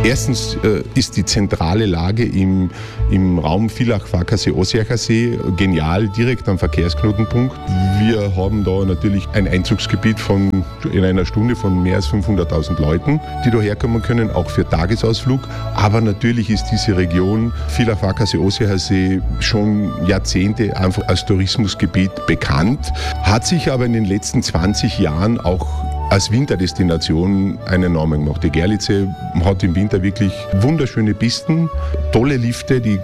Erstens ist die zentrale Lage im Raum Villach-Farkasee-Ossiacher-See genial, direkt am Verkehrsknotenpunkt. Wir haben da natürlich ein Einzugsgebiet in einer Stunde von mehr als 500.000 Leuten, die da herkommen können, auch für Tagesausflug. Aber natürlich ist diese Region Villach-Farkasee-Ossiacher-See schon Jahrzehnte einfach als Tourismusgebiet bekannt, hat sich aber in den letzten 20 Jahren auch als Winterdestination einen Namen gemacht. Die Gerlitze hat im Winter wirklich wunderschöne Pisten, tolle Lifte, die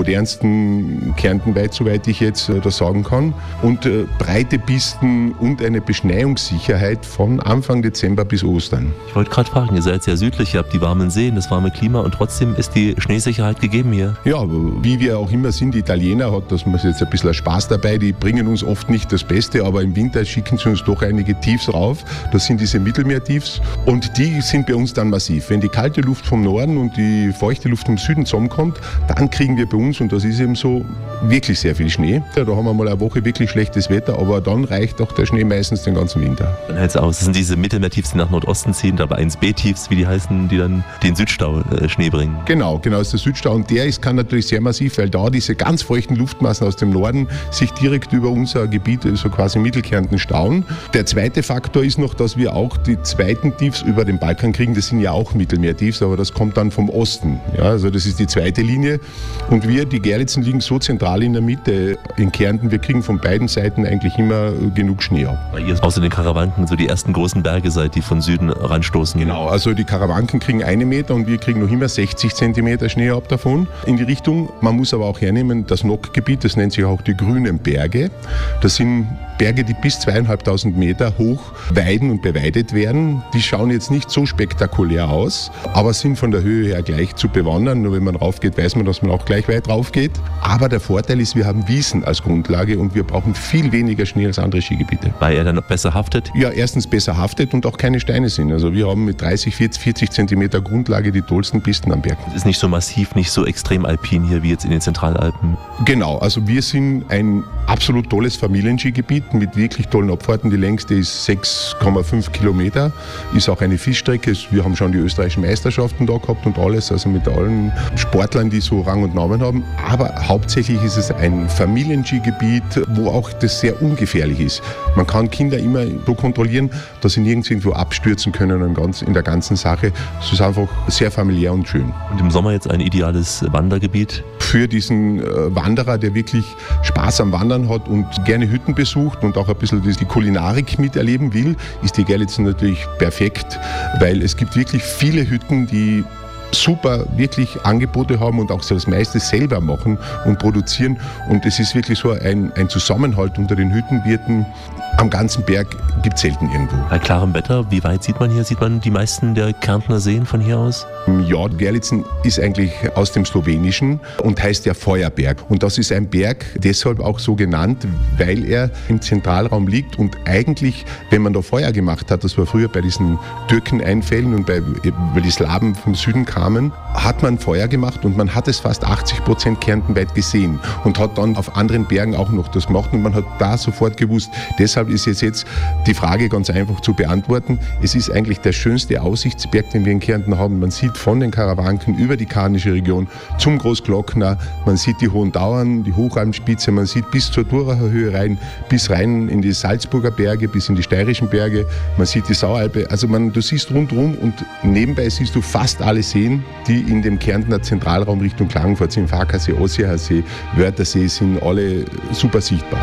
modernsten kärntenweit, soweit ich jetzt das sagen kann, und breite Pisten und eine Beschneiungssicherheit von Anfang Dezember bis Ostern. Ich wollte gerade fragen, ihr seid sehr südlich, ihr habt die warmen Seen, das warme Klima und trotzdem ist die Schneesicherheit gegeben hier. Ja, wie wir auch immer sind, die Italiener, hat das jetzt ein bisschen Spaß dabei, die bringen uns oft nicht das Beste, aber im Winter schicken sie uns doch einige Tiefs rauf. Das sind diese Mittelmeertiefs und die sind bei uns dann massiv. Wenn die kalte Luft vom Norden und die feuchte Luft vom Süden zusammenkommt, dann kriegen wir bei uns, und das ist eben so, wirklich sehr viel Schnee. Ja, da haben wir mal eine Woche wirklich schlechtes Wetter, aber dann reicht auch der Schnee meistens den ganzen Winter. Dann hält es aus. Das sind diese Mittelmeertiefs, die nach Nordosten ziehen, aber 1B-Tiefs, wie die heißen, die dann den Südstau Schnee bringen. Genau, ist der Südstau und kann natürlich sehr massiv, weil da diese ganz feuchten Luftmassen aus dem Norden sich direkt über unser Gebiet, so quasi Mittelkärnten, stauen. Der zweite Faktor ist noch, dass wir auch die zweiten Tiefs über den Balkan kriegen. Das sind ja auch Mittelmeertiefs, aber das kommt dann vom Osten. Ja, also das ist die zweite Linie. Und die Gerlitzen liegen so zentral in der Mitte in Kärnten. Wir kriegen von beiden Seiten eigentlich immer genug Schnee ab. Weil ihr außer den Karawanken so die ersten großen Berge seid, die von Süden ranstoßen. Genau, also die Karawanken kriegen 1 Meter und wir kriegen noch immer 60 Zentimeter Schnee ab davon in die Richtung. Man muss aber auch hernehmen, das Nockgebiet, das nennt sich auch die Grünen Berge. Das sind Berge, die bis 2.500 Meter hoch weiden und beweidet werden. Die schauen jetzt nicht so spektakulär aus, aber sind von der Höhe her gleich zu bewandern. Nur wenn man raufgeht, weiß man, dass man auch gleich weit rauf geht. Aber der Vorteil ist, wir haben Wiesen als Grundlage und wir brauchen viel weniger Schnee als andere Skigebiete. Weil er dann noch besser haftet? Ja, erstens besser haftet und auch keine Steine sind. Also wir haben mit 30, 40 Zentimeter Grundlage die tollsten Pisten am Berg. Es ist nicht so massiv, nicht so extrem alpin hier wie jetzt in den Zentralalpen. Genau, also wir sind ein absolut tolles Familienskigebiet mit wirklich tollen Abfahrten. Die längste ist 6,5 Kilometer, ist auch eine Fischstrecke. Wir haben schon die österreichischen Meisterschaften da gehabt und alles, also mit allen Sportlern, die so Rang und Namen haben. Aber hauptsächlich ist es ein Familienskigebiet, wo auch das sehr ungefährlich ist. Man kann Kinder immer so kontrollieren, dass sie nirgends irgendwo abstürzen können in der ganzen Sache. Es ist einfach sehr familiär und schön. Und im Sommer jetzt ein ideales Wandergebiet? Für diesen Wanderer, der wirklich Spaß am Wandern hat und gerne Hütten besucht und auch ein bisschen die Kulinarik miterleben will, ist die Gerlitzen natürlich perfekt, weil es gibt wirklich viele Hütten, die super wirklich Angebote haben und auch das meiste selber machen und produzieren. Und es ist wirklich so ein Zusammenhalt unter den Hüttenwirten. Am ganzen Berg gibt es selten irgendwo. Bei klarem Wetter, wie weit sieht man hier? Sieht man die meisten der Kärntner Seen von hier aus? Ja, Gerlitzen ist eigentlich aus dem Slowenischen und heißt ja Feuerberg. Und das ist ein Berg deshalb auch so genannt, weil er im Zentralraum liegt und eigentlich, wenn man da Feuer gemacht hat, das war früher bei diesen Türkeneinfällen und weil die Slawen vom Süden kamen, hat man Feuer gemacht und man hat es fast 80% kärntenweit gesehen und hat dann auf anderen Bergen auch noch das gemacht und man hat da sofort gewusst. Deshalb ist jetzt die Frage ganz einfach zu beantworten. Es ist eigentlich der schönste Aussichtsberg, den wir in Kärnten haben. Man sieht von den Karawanken über die Karnische Region zum Großglockner, man sieht die Hohen Dauern, die Hochalmspitze, man sieht bis zur Duracher Höhe rein, bis rein in die Salzburger Berge, bis in die steirischen Berge, man sieht die Saualpe. Also du siehst rundherum und nebenbei siehst du fast alle Seen, die in dem Kärntner Zentralraum Richtung Klagenfurt sind. Farkasee, Ossiacher See, Wörthersee sind alle super sichtbar.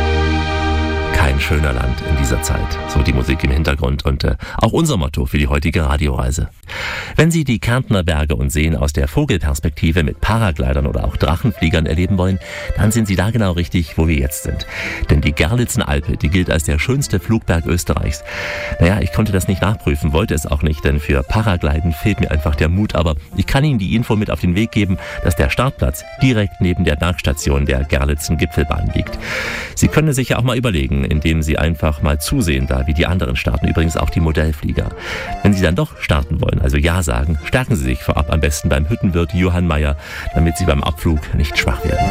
Kein schöner Land in dieser Zeit. So die Musik im Hintergrund und auch unser Motto für die heutige Radioreise. Wenn Sie die Kärntner Berge und Seen aus der Vogelperspektive mit Paraglidern oder auch Drachenfliegern erleben wollen, dann sind Sie da genau richtig, wo wir jetzt sind. Denn die Gerlitzenalpe, die gilt als der schönste Flugberg Österreichs. Naja, ich konnte das nicht nachprüfen, wollte es auch nicht, denn für Paragliden fehlt mir einfach der Mut. Aber ich kann Ihnen die Info mit auf den Weg geben, dass der Startplatz direkt neben der Bergstation der Gerlitzen-Gipfelbahn liegt. Sie können es sich ja auch mal überlegen, indem Sie einfach mal zusehen, da wie die anderen starten, übrigens auch die Modellflieger. Wenn Sie dann doch starten wollen, also Ja sagen, stärken Sie sich vorab am besten beim Hüttenwirt Johann Mayer, damit Sie beim Abflug nicht schwach werden.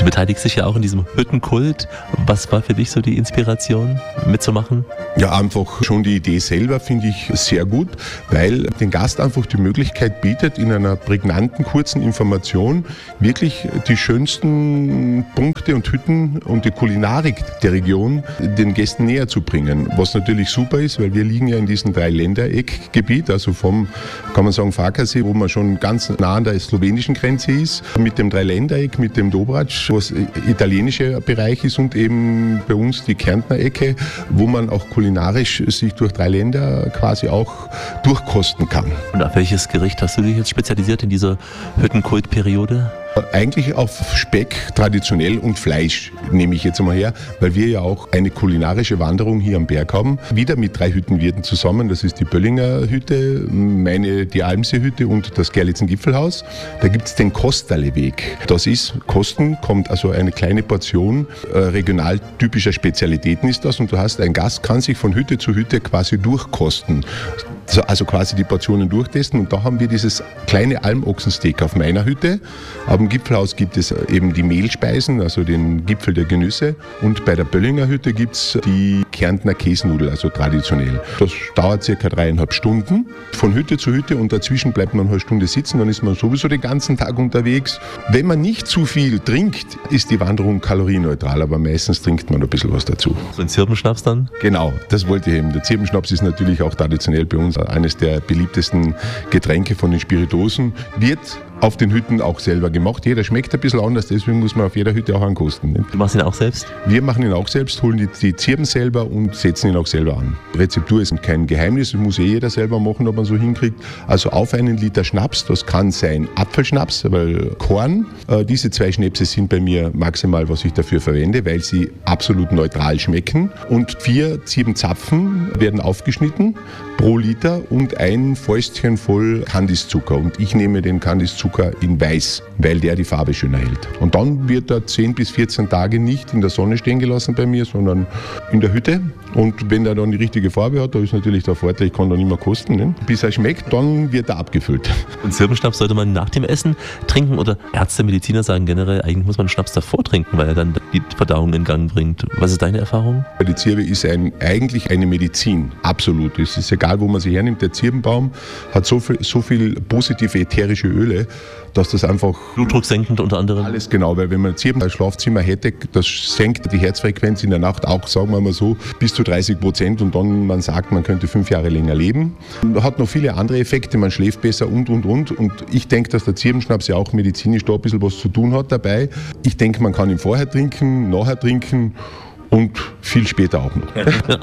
beteiligst dich ja auch in diesem Hüttenkult. Was war für dich so die Inspiration, mitzumachen? Ja, einfach schon die Idee selber finde ich sehr gut, weil den Gast einfach die Möglichkeit bietet, in einer prägnanten, kurzen Information wirklich die schönsten Punkte und Hütten und die Kulinarik der Region den Gästen näher zu bringen. Was natürlich super ist, weil wir liegen ja in diesem Dreiländereckgebiet, also vom, kann man sagen, Farkasee, wo man schon ganz nah an der slowenischen Grenze ist, mit dem Dreiländereck, mit dem Dobrac, was italienischer Bereich ist, und eben bei uns die Kärntner Ecke, wo man auch kulinarisch sich durch 3 Länder quasi auch durchkosten kann. Und auf welches Gericht hast du dich jetzt spezialisiert in dieser Hüttenkultperiode? Eigentlich auf Speck traditionell und Fleisch nehme ich jetzt einmal her, weil wir ja auch eine kulinarische Wanderung hier am Berg haben. Wieder mit 3 Hüttenwirten zusammen. Das ist die Böllinger Hütte, die Almsee-Hütte und das Gerlitzen Gipfelhaus. Da gibt es den Kosterleweg. Das ist, Kosten kommt also eine kleine Portion regional typischer Spezialitäten ist das, und du hast, ein Gast kann sich von Hütte zu Hütte quasi durchkosten. Also quasi die Portionen durchtesten, und da haben wir dieses kleine Almochsensteak auf meiner Hütte. Am Gipfelhaus gibt es eben die Mehlspeisen, also den Gipfel der Genüsse, und bei der Böllinger Hütte gibt es die Kärntner Käsenudel, also traditionell. Das dauert circa 3,5 Stunden von Hütte zu Hütte, und dazwischen bleibt man eine Stunde sitzen, dann ist man sowieso den ganzen Tag unterwegs. Wenn man nicht zu viel trinkt, ist die Wanderung kalorienneutral, aber meistens trinkt man ein bisschen was dazu. So ein Zirbenschnaps dann? Genau, das wollte ich eben. Der Zirbenschnaps ist natürlich auch traditionell bei uns eines der beliebtesten Getränke von den Spiritosen, wird auf den Hütten auch selber gemacht. Jeder schmeckt ein bisschen anders, deswegen muss man auf jeder Hütte auch ankosten. Du machst ihn auch selbst? Wir machen ihn auch selbst, holen die Zirben selber und setzen ihn auch selber an. Die Rezeptur ist kein Geheimnis, das muss jeder selber machen, ob man so hinkriegt. Also auf 1 Liter Schnaps, das kann sein Apfelschnaps, weil Korn, diese 2 Schnäpse sind bei mir maximal, was ich dafür verwende, weil sie absolut neutral schmecken. Und 4 Zirbenzapfen werden aufgeschnitten pro Liter und ein Fäustchen voll Kandiszucker. Und ich nehme den Kandiszucker in weiß, weil der die Farbe schöner hält. Und dann wird er 10 bis 14 Tage nicht in der Sonne stehen gelassen bei mir, sondern in der Hütte. Und wenn er dann die richtige Farbe hat, da ist natürlich der Vorteil, ich kann dann immer kosten. Ne? Bis er schmeckt, dann wird er abgefüllt. Und Zirbenschnaps sollte man nach dem Essen trinken, oder Ärzte, Mediziner sagen generell, eigentlich muss man Schnaps davor trinken, weil er dann die Verdauung in Gang bringt. Was ist deine Erfahrung? Die Zirbe ist eigentlich eine Medizin, absolut. Es ist egal, wo man sie hernimmt. Der Zirbenbaum hat so viel positive ätherische Öle, dass das einfach... Blutdrucksenkend unter anderem? Alles genau, weil wenn man ein Zirben als Schlafzimmer hätte, das senkt die Herzfrequenz in der Nacht auch, sagen wir mal so, bis zu 30%, und dann, man sagt, man könnte 5 Jahre länger leben. Hat noch viele andere Effekte, man schläft besser und. Und ich denke, dass der Zirbenschnaps ja auch medizinisch da ein bisschen was zu tun hat dabei. Ich denke, man kann ihn vorher trinken, nachher trinken und viel später auch noch.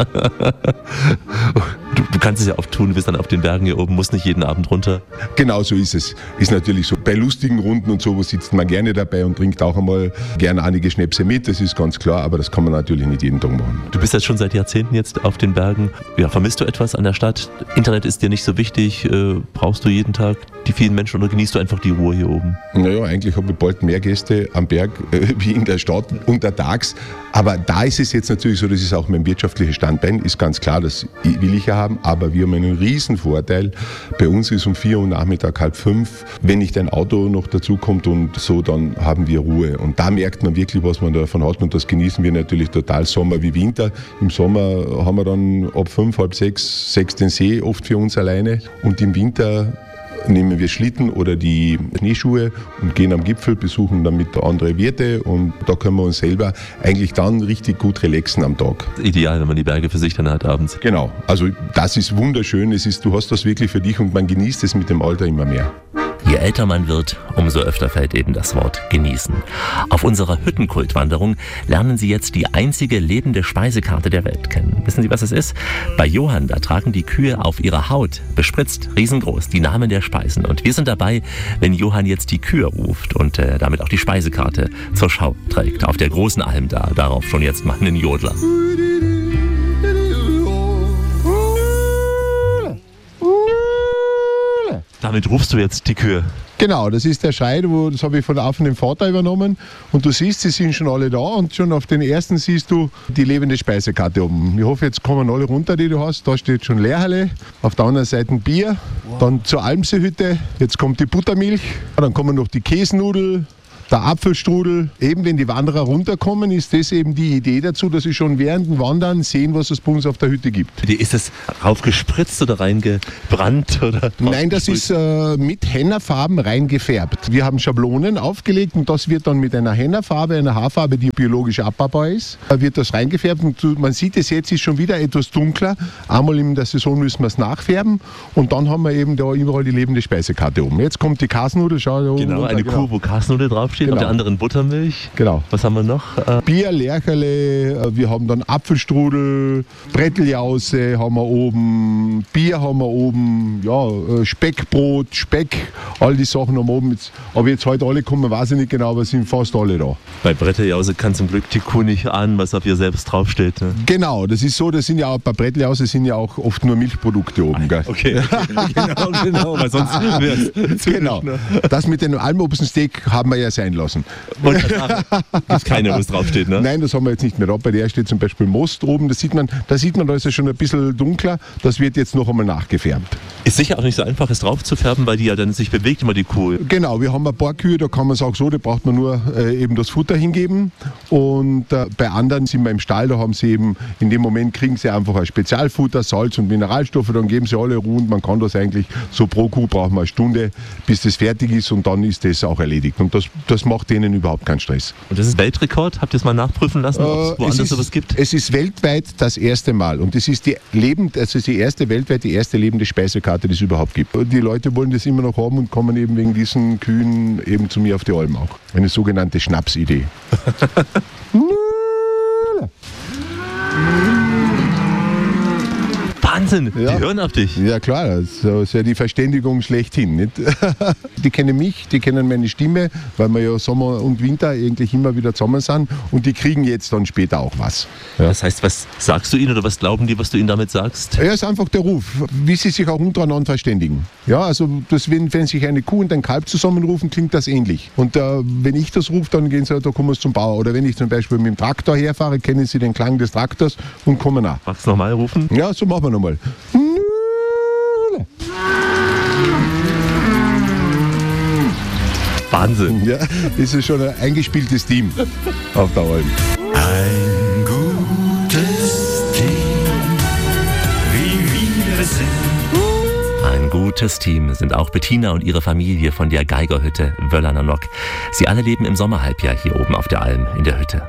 Du kannst es ja oft tun, du bist dann auf den Bergen hier oben, musst nicht jeden Abend runter. Genau so ist es. Ist natürlich so. Bei lustigen Runden und so sitzt man gerne dabei und trinkt auch einmal gerne einige Schnäpse mit, das ist ganz klar, aber das kann man natürlich nicht jeden Tag machen. Du bist jetzt schon seit Jahrzehnten jetzt auf den Bergen. Ja, vermisst du etwas an der Stadt? Internet ist dir nicht so wichtig. Brauchst du jeden Tag die vielen Menschen oder genießt du einfach die Ruhe hier oben? Naja, eigentlich habe ich bald mehr Gäste am Berg wie in der Stadt untertags. Aber da ist es jetzt natürlich so, das ist auch mein wirtschaftliches Standbein, ist ganz klar, das will ich ja haben, aber wir haben einen riesen Vorteil. Bei uns ist um 4 Uhr Nachmittag, 4:30, wenn nicht ein Auto noch dazu kommt und so, dann haben wir Ruhe. Und da merkt man wirklich, was man davon hat, und das genießen wir natürlich total, Sommer wie Winter. Im Sommer haben wir dann ab 5, halb 6 den See oft für uns alleine, und im Winter nehmen wir Schlitten oder die Schneeschuhe und gehen am Gipfel, besuchen damit andere Wirte, und da können wir uns selber eigentlich dann richtig gut relaxen am Tag. Ideal, wenn man die Berge für sich dann hat abends. Genau, also das ist wunderschön, du hast das wirklich für dich, und man genießt es mit dem Alter immer mehr. Je älter man wird, umso öfter fällt eben das Wort genießen. Auf unserer Hüttenkultwanderung lernen Sie jetzt die einzige lebende Speisekarte der Welt kennen. Wissen Sie, was es ist? Bei Johann, da tragen die Kühe auf ihrer Haut, bespritzt, riesengroß, die Namen der Speisen. Und wir sind dabei, wenn Johann jetzt die Kühe ruft und damit auch die Speisekarte zur Schau trägt. Auf der großen Alm da, darauf schon jetzt mal einen Jodler. Damit rufst du jetzt die Kühe? Genau, das ist der Schrei, das habe ich von dem Vater übernommen. Und du siehst, sie sind schon alle da, und schon auf den ersten siehst du die lebende Speisekarte oben. Ich hoffe, jetzt kommen alle runter, die du hast. Da steht schon Leerhalle, auf der anderen Seite ein Bier, dann zur Almseehütte, jetzt kommt die Buttermilch, dann kommen noch die Käsenudel, Der Apfelstrudel, eben wenn die Wanderer runterkommen, ist das eben die Idee dazu, dass sie schon während dem Wandern sehen, was es bei uns auf der Hütte gibt. Ist das raufgespritzt oder reingebrannt? Oder Nein, das ist mit Hennerfarben reingefärbt. Wir haben Schablonen aufgelegt und das wird dann mit einer Hennerfarbe, einer Haarfarbe, die biologisch abbaubar ist, wird das reingefärbt. Und man sieht es jetzt, ist schon wieder etwas dunkler. Einmal in der Saison müssen wir es nachfärben und dann haben wir eben da überall die lebende Speisekarte oben. Jetzt kommt die Kasnudel, schau da oben. Genau, eine Kuh, wo Kasnudel draufsteht, genau. Auf der anderen Buttermilch. Genau. Was haben wir noch? Bier, Lercherle, wir haben dann Apfelstrudel, Bretteljause haben wir oben, Bier haben wir oben, ja, Speckbrot, Speck, all die Sachen haben wir oben. Aber jetzt heute alle kommen, weiß ich nicht genau, aber sind fast alle da. Bei Bretteljause kann zum Glück die Kuh nicht ahnen, was auf ihr selbst draufsteht. Ne? Genau, das ist so, das sind ja auch, bei Bretteljause sind ja auch oft nur Milchprodukte oben. Gell? Okay, genau, weil sonst wäre es genau. Das mit dem Almobstensteak haben wir ja sein lassen. Gibt keine, wo es draufsteht, ne? Nein, das haben wir jetzt nicht mehr da. Bei der steht zum Beispiel Most oben, da sieht man, da ist es schon ein bisschen dunkler. Das wird jetzt noch einmal nachgefärbt. Ist sicher auch nicht so einfach, es drauf zu färben, weil die ja dann sich bewegt, immer die Kuh. Genau, wir haben ein paar Kühe, da kann man es auch so, da braucht man nur eben das Futter hingeben. Und bei anderen sind wir im Stall, da haben sie eben, in dem Moment kriegen sie einfach ein Spezialfutter, Salz und Mineralstoffe, dann geben sie alle Ruhe und man kann das eigentlich, so pro Kuh brauchen wir eine Stunde, bis das fertig ist und dann ist das auch erledigt. Und das macht denen überhaupt keinen Stress. Und das ist Weltrekord? Habt ihr es mal nachprüfen lassen, ob es woanders sowas gibt? Es ist weltweit das erste Mal und es ist die erste weltweit die erste lebende Speisekarte, die es überhaupt gibt. Und die Leute wollen das immer noch haben und kommen eben wegen diesen Kühen eben zu mir auf die Alm auch. Eine sogenannte Schnapsidee. Wahnsinn, die hören auf dich. Ja klar, das ist ja die Verständigung schlechthin. Nicht? Die kennen mich, die kennen meine Stimme, weil wir ja Sommer und Winter eigentlich immer wieder zusammen sind und die kriegen jetzt dann später auch was. Ja. Das heißt, was sagst du ihnen oder was glauben die, was du ihnen damit sagst? Ja, ist einfach der Ruf, wie sie sich auch untereinander verständigen. Ja, also wenn sich eine Kuh und ein Kalb zusammenrufen, klingt das ähnlich. Und wenn ich das rufe, dann gehen sie, da kommen sie zum Bauer. Oder wenn ich zum Beispiel mit dem Traktor herfahre, kennen sie den Klang des Traktors und kommen auch. Magst du nochmal rufen? Ja, so machen wir nochmal. Wahnsinn. Ja, das ist schon ein eingespieltes Team auf der Alm. Ein gutes Team, wie wir sind. Ein gutes Team sind auch Bettina und ihre Familie von der Geigerhütte Wöllner Nock. Sie alle leben im Sommerhalbjahr hier oben auf der Alm in der Hütte.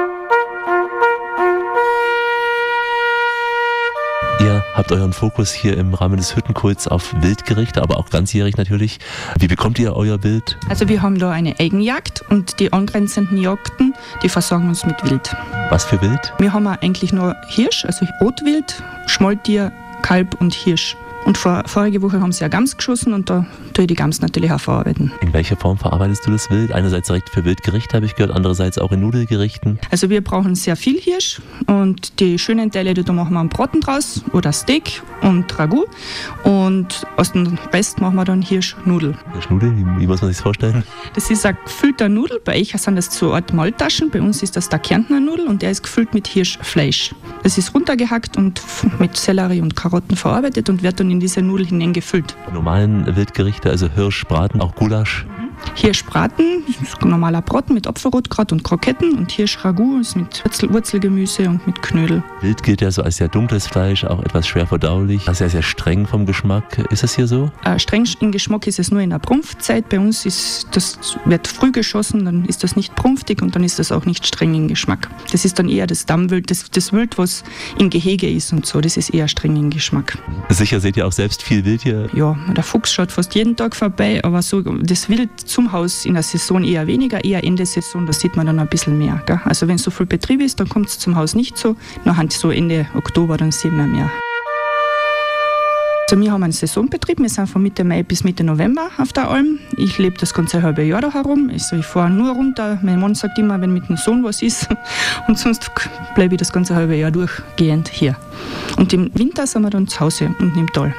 Ihr habt euren Fokus hier im Rahmen des Hüttenkults auf Wildgerichte, aber auch ganzjährig natürlich. Wie bekommt ihr euer Wild? Also wir haben da eine Eigenjagd und die angrenzenden Jagden, die versorgen uns mit Wild. Was für Wild? Wir haben eigentlich nur Hirsch, also Rotwild, Schmaltier, Kalb und Hirsch. Und vorige Woche haben sie ja Gams geschossen und da tue ich die Gams natürlich auch verarbeiten. In welcher Form verarbeitest du das Wild? Einerseits direkt für Wildgerichte, habe ich gehört, andererseits auch in Nudelgerichten. Also wir brauchen sehr viel Hirsch und die schönen Teile, da machen wir einen Braten draus oder Steak und Ragout und aus dem Rest machen wir dann Hirschnudel. Hirschnudel, wie muss man sich das vorstellen? Das ist ein gefüllter Nudel, bei euch sind das so Art Maltaschen, bei uns ist das der Kärntner Nudel und der ist gefüllt mit Hirschfleisch. Das ist runtergehackt und mit Sellerie und Karotten verarbeitet und wird dann in diese Nudel hineingefüllt. Normalen Wildgerichte, also Hirschbraten, auch Gulasch? Hirschbraten, ist ein normaler Braten mit Apfelrotkraut und Kroketten und Hirschragout ist mit Wurzelgemüse und mit Knödel. Wild gilt ja so als sehr dunkles Fleisch, auch etwas schwer verdaulich, sehr, sehr streng vom Geschmack. Ist das hier so? Streng im Geschmack ist es nur in der Prumpfzeit. Bei uns wird früh geschossen, dann ist das nicht prumpftig und dann ist das auch nicht streng im Geschmack. Das ist dann eher das Dammwild, das Wild, was im Gehege ist und so, das ist eher streng im Geschmack. Sicher seht ihr auch selbst viel Wild hier? Ja, der Fuchs schaut fast jeden Tag vorbei, aber so das Wild zum Haus in der Saison eher weniger, eher Ende Saison, da sieht man dann ein bisschen mehr. Gell? Also wenn so viel Betrieb ist, dann kommt es zum Haus nicht so. Nachher so Ende Oktober, dann sehen wir mehr. Also wir haben einen Saisonbetrieb, wir sind von Mitte Mai bis Mitte November auf der Alm. Ich lebe das ganze halbe Jahr da herum, also ich fahre nur runter. Mein Mann sagt immer, wenn mit dem Sohn was ist und sonst bleibe ich das ganze halbe Jahr durchgehend hier. Und im Winter sind wir dann zu Hause unten im Tal.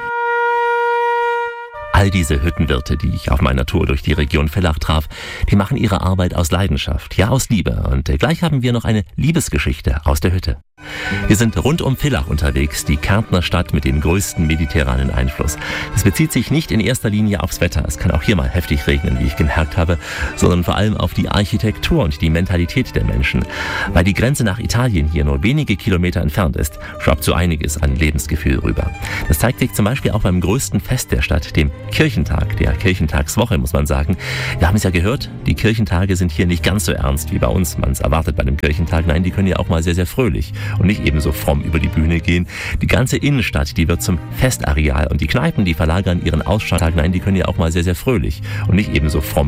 All diese Hüttenwirte, die ich auf meiner Tour durch die Region Villach traf, die machen ihre Arbeit aus Leidenschaft, ja aus Liebe. Und gleich haben wir noch eine Liebesgeschichte aus der Hütte. Wir sind rund um Villach unterwegs, die Kärntner Stadt mit dem größten mediterranen Einfluss. Das bezieht sich nicht in erster Linie aufs Wetter, es kann auch hier mal heftig regnen, wie ich gemerkt habe, sondern vor allem auf die Architektur und die Mentalität der Menschen. Weil die Grenze nach Italien hier nur wenige Kilometer entfernt ist, schwappt so einiges an Lebensgefühl rüber. Das zeigt sich zum Beispiel auch beim größten Fest der Stadt, dem Kirchentag, der Kirchentagswoche, muss man sagen. Wir haben es ja gehört, die Kirchentage sind hier nicht ganz so ernst wie bei uns. Man es erwartet bei einem Kirchentag. Nein, die können ja auch mal sehr, sehr fröhlich und nicht ebenso fromm über die Bühne gehen. Die ganze Innenstadt, die wird zum Festareal und die Kneipen, die verlagern ihren Ausschank. Nein, die können ja auch mal sehr, sehr fröhlich und nicht ebenso fromm